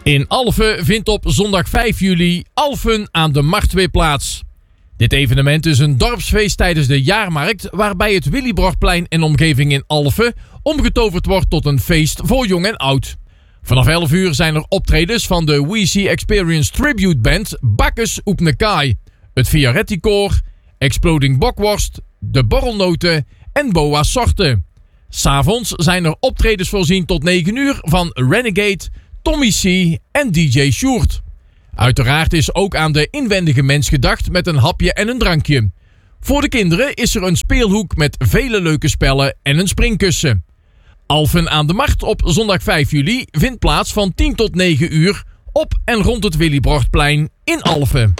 In Alphen vindt op zondag 5 juli Alphen aan de Macht weer plaats. Dit evenement is een dorpsfeest tijdens de jaarmarkt waarbij het Willibrordplein en omgeving in Alphen omgetoverd wordt tot een feest voor jong en oud. Vanaf 11 uur zijn er optredens van de We See Experience Tribute Band Bakkes op Nekai, het Viaretti Koor, Exploding Bokworst, de Borrelnoten en Boa Sorte. 's Avonds zijn er optredens voorzien tot 9 uur van Renegade, Tommy C en DJ Sjoerd. Uiteraard is ook aan de inwendige mens gedacht met een hapje en een drankje. Voor de kinderen is er een speelhoek met vele leuke spellen en een springkussen. Alphen aan de Macht op zondag 5 juli vindt plaats van 10 tot 9 uur op en rond het Willibrordplein in Alphen.